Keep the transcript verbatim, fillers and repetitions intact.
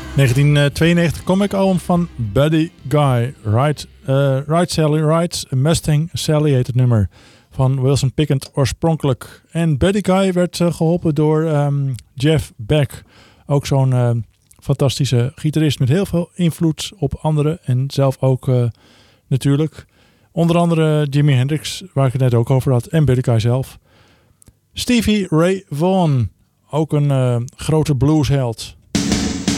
negentien tweeënnegentig comic album van Buddy Guy. Ride, uh, Ride Sally Rides, Mustang Sally heet het nummer. Van Wilson Pickett oorspronkelijk. En Buddy Guy werd uh, geholpen door um, Jeff Beck. Ook zo'n uh, fantastische gitarist met heel veel invloed op anderen. En zelf ook uh, natuurlijk. Onder andere Jimi Hendrix, waar ik het net ook over had. En Buddy Guy zelf. Stevie Ray Vaughan. Ook een uh, grote bluesheld.